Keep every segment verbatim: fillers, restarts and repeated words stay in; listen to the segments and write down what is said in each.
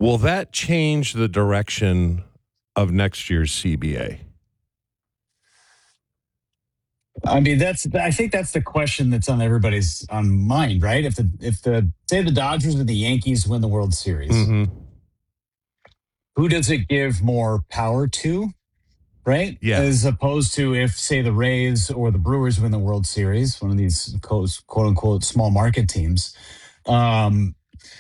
Will that change the direction of next year's C B A? I mean, that's. I think that's the question that's on everybody's on mind, right? If the if the say the Dodgers or the Yankees win the World Series, Mm-hmm. who does it give more power to, right? Yeah. As opposed to if, say, the Rays or the Brewers win the World Series, one of these quote unquote small market teams. Um,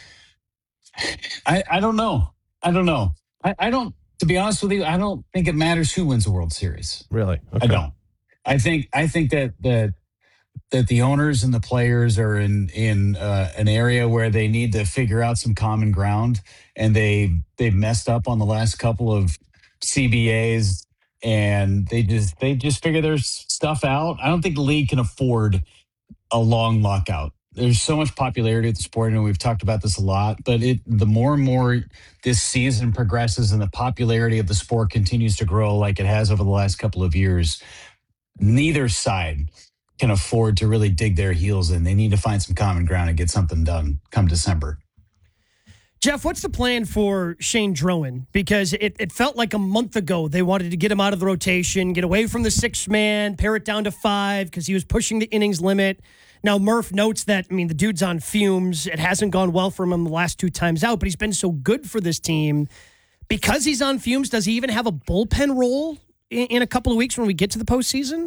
I I don't know. I don't know. I, I don't. To be honest with you, I don't think it matters who wins the World Series. Really? Okay. I don't. I think I think that that that the owners and the players are in in uh, an area where they need to figure out some common ground, and they they've messed up on the last couple of C B As, and they just they just figure their stuff out. I don't think the league can afford a long lockout. There's so much popularity at the sport, and we've talked about this a lot. But it the more and more this season progresses, and the popularity of the sport continues to grow, like it has over the last couple of years, neither side can afford to really dig their heels in. They need to find some common ground and get something done come December. Jeff, what's the plan for Shane Drowan? Because it, it felt like a month ago they wanted to get him out of the rotation, get away from the sixth man, pare it down to five because he was pushing the innings limit. Now, Murph notes that, I mean, the dude's on fumes. It hasn't gone well for him the last two times out, but he's been so good for this team. Because he's on fumes, does he even have a bullpen role in, in a couple of weeks when we get to the postseason?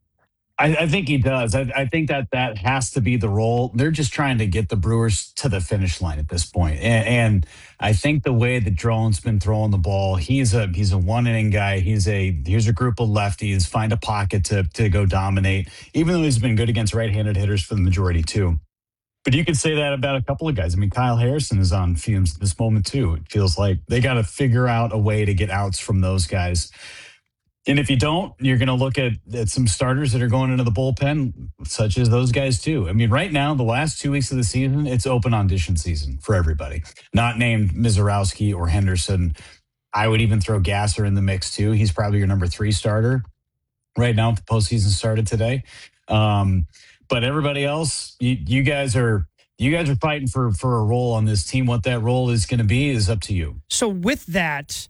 I, I think he does. I, I think that that has to be the role. They're just trying to get the Brewers to the finish line at this point. And, and I think the way that Drowan's been throwing the ball, he's a he's a one inning guy. He's a here's a group of lefties, find a pocket to to go dominate. Even though he's been good against right-handed hitters for the majority too. But you could say that about a couple of guys. I mean, Kyle Harrison is on fumes at this moment too. It feels like they got to figure out a way to get outs from those guys. And if you don't, you're going to look at, at some starters that are going into the bullpen, such as those guys too. I mean, right now, the last two weeks of the season, it's open audition season for everybody. Not named Mizorowski or Henderson. I would even throw Gasser in the mix too. He's probably your number three starter right now if the postseason started today. Um, but everybody else, you, you guys are you guys are fighting for for a role on this team. What that role is going to be is up to you. So with that,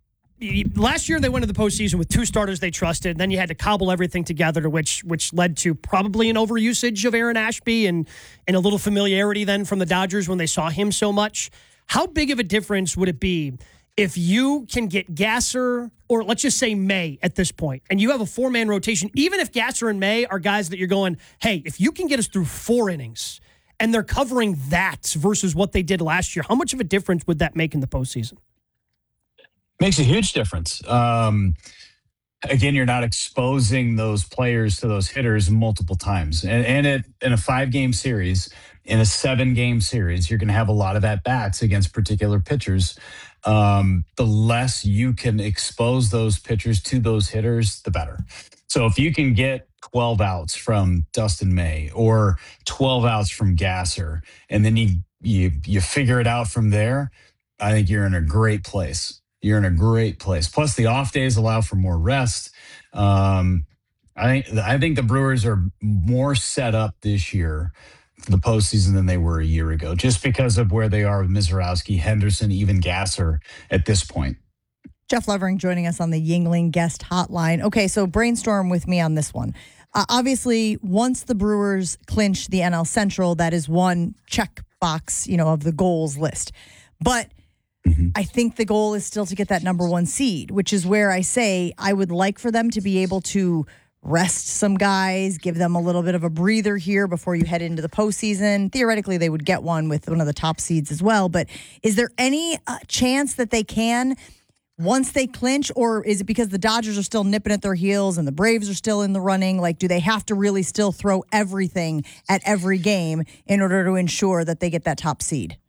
last year they went to the postseason with two starters they trusted. And then you had to cobble everything together, to which which led to probably an overusage of Aaron Ashby and and a little familiarity then from the Dodgers when they saw him so much. How big of a difference would it be if you can get Gasser, or let's just say May at this point, and you have a four-man rotation, even if Gasser and May are guys that you're going, hey, if you can get us through four innings and they're covering that versus what they did last year, how much of a difference would that make in the postseason? Makes a huge difference. Um, again, you're not exposing those players to those hitters multiple times. And, and it, in a five-game series, in a seven-game series, you're going to have a lot of at-bats against particular pitchers. Um, the less you can expose those pitchers to those hitters, the better. So if you can get twelve outs from Dustin May or twelve outs from Gasser, and then you you you figure it out from there, I think you're in a great place. You're in a great place. Plus, the off days allow for more rest. Um, I think I think the Brewers are more set up this year for the postseason than they were a year ago, just because of where they are with Mizorowski, Henderson, even Gasser at this point. Jeff Levering joining us on the Yuengling guest hotline. Okay, so brainstorm with me on this one. Uh, obviously, once the Brewers clinch the N L Central, that is one check box, you know, of the goals list. But mm-hmm. I think the goal is still to get that number one seed, which is where I say I would like for them to be able to rest some guys, give them a little bit of a breather here before you head into the postseason. Theoretically, they would get one with one of the top seeds as well. But is there any uh, chance that they can once they clinch, or is it because the Dodgers are still nipping at their heels and the Braves are still in the running? Like, do they have to really still throw everything at every game in order to ensure that they get that top seed?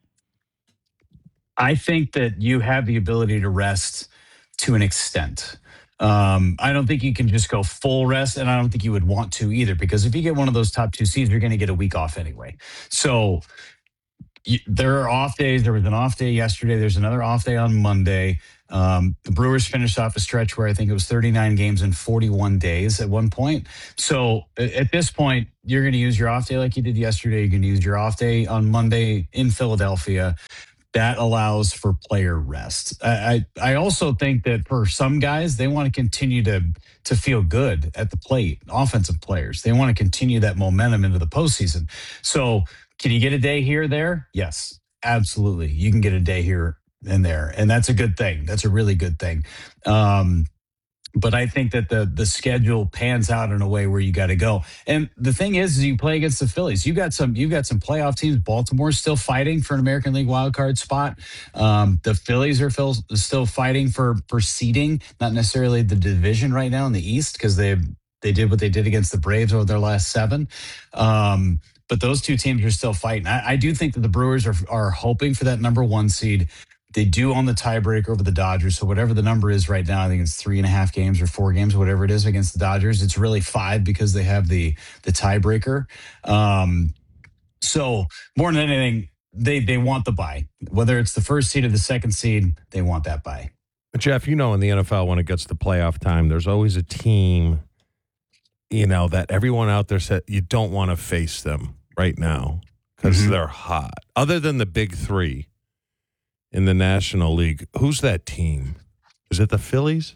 I think that you have the ability to rest to an extent. Um, I don't think you can just go full rest, and I don't think you would want to either, because if you get one of those top two seeds, you're going to get a week off anyway. So you, there are off days. There was an off day yesterday. There's another off day on Monday. Um, the Brewers finished off a stretch where I think it was thirty-nine games in forty-one days at one point. So at this point, you're going to use your off day like you did yesterday. You're going to use your off day on Monday in Philadelphia. that allows for player rest. I, I I also think that for some guys, they want to continue to to feel good at the plate. Offensive players, they want to continue that momentum into the postseason. So, can you get a day here or there? Yes, absolutely. You can get a day here and there, and that's a good thing. That's a really good thing. Um, but I think that the the schedule pans out in a way where you got to go. And the thing is, is you play against the Phillies. You got some you got some playoff teams. Baltimore's still fighting for an American League wild card spot. Um, the Phillies are still still fighting for for seeding, not necessarily the division right now in the East because they they did what they did against the Braves over their last seven. Um, but those two teams are still fighting. I, I do think that the Brewers are are hoping for that number one seed. They do own the tiebreaker over the Dodgers. So whatever the number is right now, I think it's three and a half games or four games, whatever it is against the Dodgers. It's really five because they have the the tiebreaker. Um, so more than anything, they they want the bye. Whether it's the first seed or the second seed, they want that bye. Jeff, you know, in the N F L, when it gets to playoff time, there's always a team, you know, that everyone out there said you don't want to face them right now because mm-hmm. they're hot. Other than the big three in the National League, who's that team? Is it the Phillies?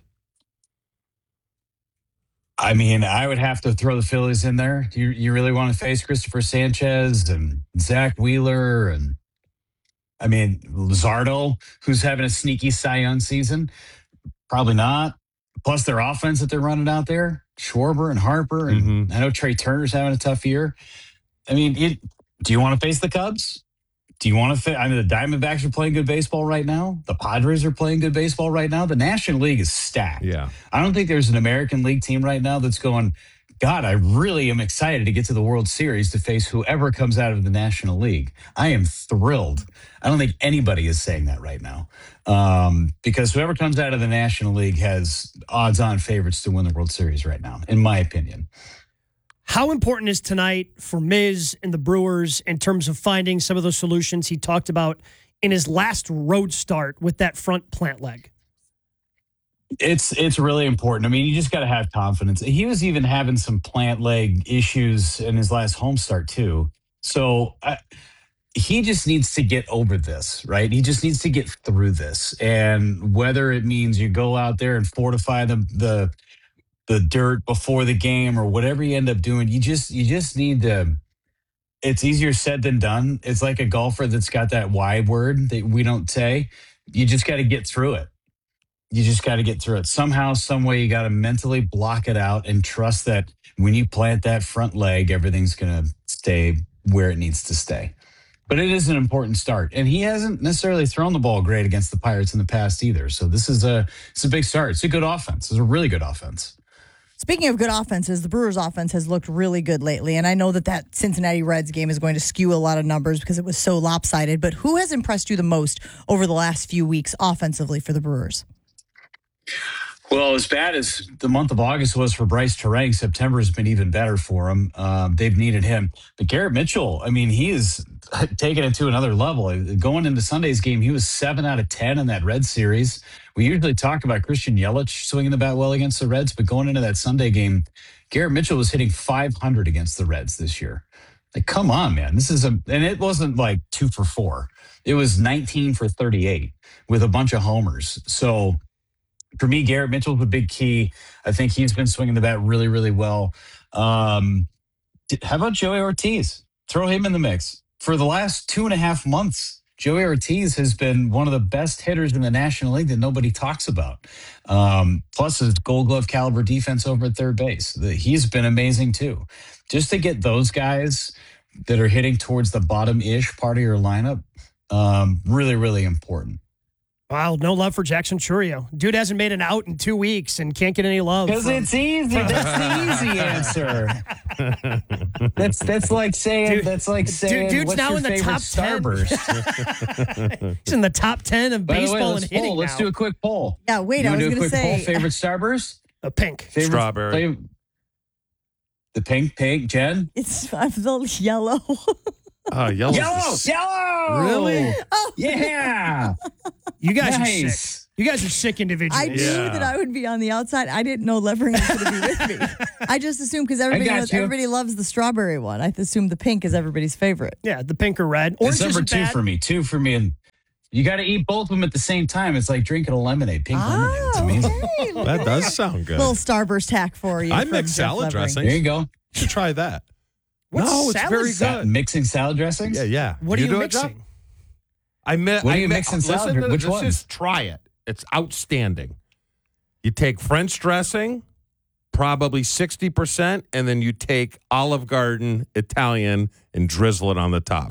I mean, I would have to throw the Phillies in there. You you really want to face Christopher Sanchez and Zach Wheeler and, I mean, Luzardo, who's having a sneaky Cy Young season? Probably not. Plus their offense that they're running out there, Schwarber and Harper, and mm-hmm. I know Trey Turner's having a tough year. I mean, it, do you want to face the Cubs? Do you want to fit? I mean, the Diamondbacks are playing good baseball right now. The Padres are playing good baseball right now. The National League is stacked. Yeah. I don't think there's an American League team right now that's going, God, I really am excited to get to the World Series to face whoever comes out of the National League. I am thrilled. I don't think anybody is saying that right now um, because whoever comes out of the National League has odds-on favorites to win the World Series right now, in my opinion. How important is tonight for Miz and the Brewers in terms of finding some of those solutions he talked about in his last road start with that front plant leg? It's it's really important. I mean, you just got to have confidence. He was even having some plant leg issues in his last home start too. So I, he just needs to get over this, right? He just needs to get through this. And whether it means you go out there and fortify the the the dirt before the game or whatever you end up doing, you just you just need to. It's easier said than done. It's like a golfer that's got that Y word that we don't say. You just got to get through it. You just got to get through it. Somehow, some way, you got to mentally block it out and trust that when you plant that front leg, everything's going to stay where it needs to stay. But it is an important start. And he hasn't necessarily thrown the ball great against the Pirates in the past either. So this is a it's a big start. It's a good offense. It's a really good offense. Speaking of good offenses, the Brewers' offense has looked really good lately, and I know that that Cincinnati Reds game is going to skew a lot of numbers because it was so lopsided, but who has impressed you the most over the last few weeks offensively for the Brewers? Well, as bad as the month of August was for Bryce Terang, September has been even better for him. Um, they've needed him. But Garrett Mitchell, I mean, he is taking it to another level. Going into Sunday's game, he was seven out of ten in that Reds series. We usually talk about Christian Yelich swinging the bat well against the Reds, but going into that Sunday game, Garrett Mitchell was hitting five hundred against the Reds this year. Like, come on, man. This is a, and it wasn't like two for four. It was nineteen for thirty-eight with a bunch of homers. So, for me, Garrett Mitchell's a big key. I think he's been swinging the bat really, really well. Um, how about Joey Ortiz? Throw him in the mix. For the last two and a half months, Joey Ortiz has been one of the best hitters in the National League that nobody talks about. Um, plus his Gold Glove caliber defense over at third base. The, he's been amazing too. Just to get those guys that are hitting towards the bottom-ish part of your lineup, um, really, really important. Wow, no love for Jackson Chourio. Dude hasn't made an out in two weeks and can't get any love. Because it's easy. That's the easy answer. That's that's like saying Dude, that's like saying dude, dude's what's now your in the favorite top Starburst? He's in the top ten of By baseball the way, let's and hitting poll. Let's now. do a quick poll. Yeah, wait, you I was do a going to quick say. poll. Favorite Starburst? A pink. Favorite, Strawberry. Favorite, the pink, pink, Jen? It's the yellow. Uh, yellow. Yellow! Yellow! Really? Oh, Yeah. You guys are Nice. sick. You guys are sick individuals. I knew Yeah. that I would be on the outside. I didn't know Levering was going to be with me. I just assumed because everybody got knows, you. everybody loves the strawberry one. I assumed the pink is everybody's favorite. Yeah, the pink or red. It's Orange number isn't two bad. for me. Two for me. And You got to eat both of them at the same time. It's like drinking a lemonade, pink lemonade. It's Oh, amazing. okay. That does sound good. Little Starburst hack for you. I from mix Jeff salad Levering. dressing. There you go. You should try that. What's no, it's salad very sa- good. Mixing salad dressings? Yeah, yeah. What are you do it, Jeff? mixing? I mi- What are I you mi- mixing listen salad to with? Which this ones? is- try it. It's outstanding. You take French dressing, probably sixty percent, and then you take Olive Garden Italian and drizzle it on the top.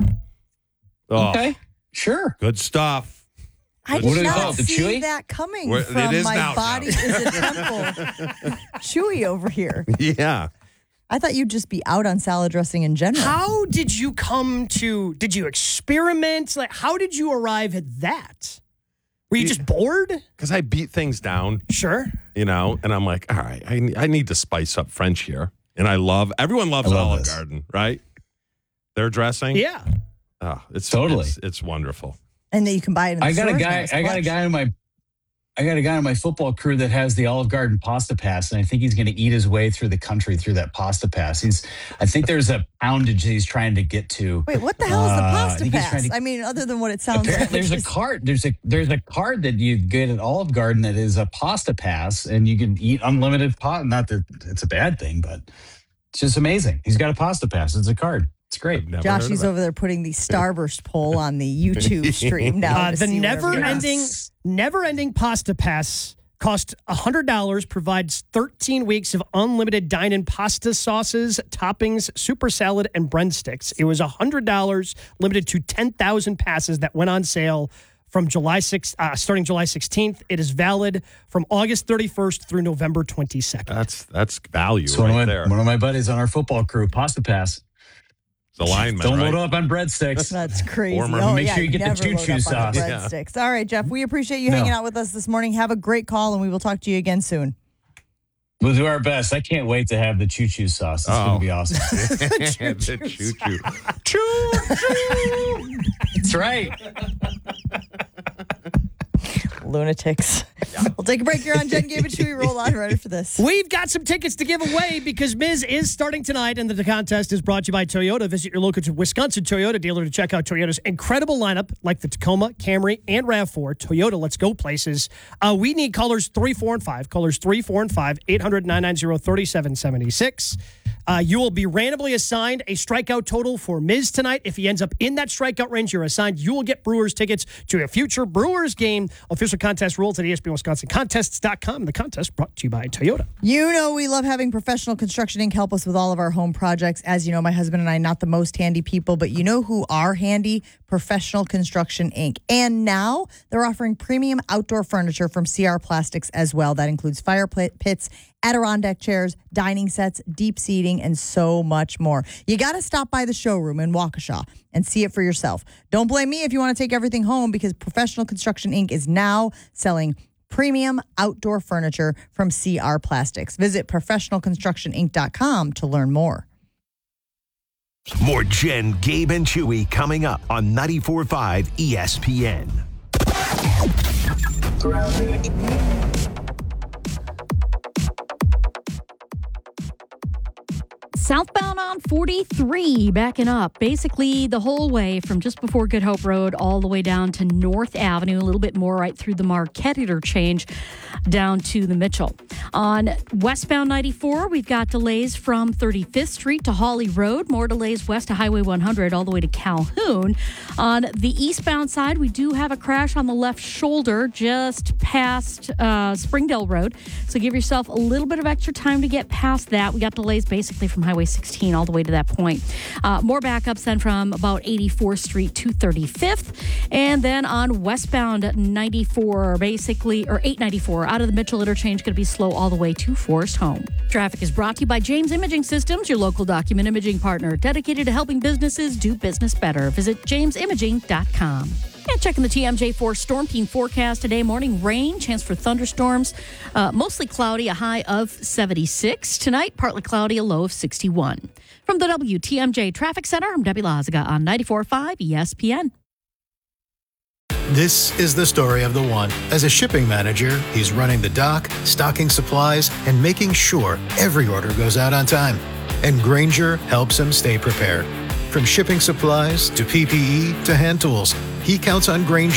Oh, Okay, sure. good stuff. I What did do they not call it, the see chewy? that coming Where- from it is my now, body Jeff. is a temple. Chewy over here. Yeah. I thought you'd just be out on salad dressing in general. How did you come to? Did you experiment? Like, how did you arrive at that? Were you just bored? Because I beat things down, Sure. you know, and I'm like, all right, I, I need to spice up French here. And I love, everyone loves I love Olive this. Garden, right? Their dressing. Yeah. Oh, it's Totally. It's, it's wonderful. And then you can buy it in the I got a stores now guy. as I got a lunch. guy in my. I got a guy on my football crew that has the Olive Garden Pasta Pass, and I think he's going to eat his way through the country through that Pasta Pass. He's. I think there's a poundage he's trying to get to. Wait, what the hell is the Uh, I pasta think he's pass? trying to- I mean, other than what it sounds like. Apparently, there's a card. There's a there's a card that you get at Olive Garden that is a pasta pass, and you can eat unlimited pasta. Not that it's a bad thing, but it's just amazing. He's got a pasta pass. It's a card. It's great. I've never Josh, heard he's of it. over there putting the Starburst poll on the YouTube stream now. Uh, to the see whatever- never-ending, Yes. never-ending pasta pass costs one hundred dollars, provides thirteen weeks of unlimited dine-in pasta sauces, toppings, super salad, and breadsticks. It was one hundred dollars, limited to ten thousand passes that went on sale from July sixth, uh, starting July sixteenth. It is valid from August thirty-first through November twenty-second. That's that's value So one, right of my, there. one of my buddies on our football crew, Pasta Pass. The lineman, Don't right? load up on breadsticks. That's crazy. Former- oh, Make yeah, sure you get the never load choo-choo up on sauce. the Yeah. breadsticks. All right, Jeff, we appreciate you No. hanging out with us this morning. Have a great call, and we will talk to you again soon. We'll do our best. I can't wait to have the choo choo sauce. It's Oh. going to be awesome. the choo choo. Choo choo. That's right. Lunatics. We'll take a break here on Jen Gabe and Chewy. Roll on right after this. We've got some tickets to give away because Miz is starting tonight, and the contest is brought to you by Toyota. Visit your local Wisconsin Toyota dealer to check out Toyota's incredible lineup, like the Tacoma, Camry, and RAV four. Toyota, let's go places. Uh, we need callers three, four, and five. Callers three, four, and five. eight hundred, nine nine zero, three seven seven six. Uh, you will be randomly assigned a strikeout total for Miz tonight. If he ends up in that strikeout range you're assigned, you will get Brewers tickets to a future Brewers game. Official contest rules at E S P N Wisconsin Contests dot com. The contest brought to you by Toyota. You know we love having Professional Construction Incorporated help us with all of our home projects. As you know, my husband and I, not the most handy people, but you know who are handy? Professional Construction Incorporated. And now they're offering premium outdoor furniture from C R Plastics as well. That includes fire pit- pits, Adirondack chairs, dining sets, deep seating, and so much more. You got to stop by the showroom in Waukesha and see it for yourself. Don't blame me if you want to take everything home, because Professional Construction Incorporated is now selling premium outdoor furniture from C R Plastics. Visit professional construction inc dot com to learn more. More Jen, Gabe, and Chewy coming up on ninety-four point five E S P N. Southbound on forty-three, backing up basically the whole way from just before Good Hope Road all the way down to North Avenue, a little bit more right through the Marquette interchange down to the Mitchell. On westbound ninety-four, we've got delays from thirty-fifth Street to Hawley Road, more delays west to Highway one hundred all the way to Calhoun. On the eastbound side, we do have a crash on the left shoulder just past uh, Springdale Road, so give yourself a little bit of extra time to get past that. We got delays basically from Highway sixteen all the way to that point. Uh, more backups then from about eighty-fourth Street to thirty-fifth. And then on westbound ninety-four, basically, or eight ninety-four, out of the Mitchell interchange, going to be slow all the way to Forest Home. Traffic is brought to you by James Imaging Systems, your local document imaging partner, dedicated to helping businesses do business better. Visit james imaging dot com. And checking the T M J four Storm Team forecast today. Morning rain, chance for thunderstorms. Uh, mostly cloudy, a high of seventy-six. Tonight, partly cloudy, a low of sixty-one. From the W T M J Traffic Center, I'm Debbie Lazaga on ninety-four point five E S P N. This is the story of the one. As a shipping manager, he's running the dock, stocking supplies, and making sure every order goes out on time. And Grainger helps him stay prepared. From shipping supplies to P P E to hand tools, he counts on Grainger